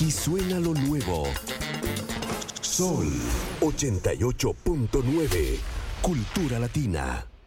Aquí suena lo nuevo. Sol 88.9. Cultura Latina.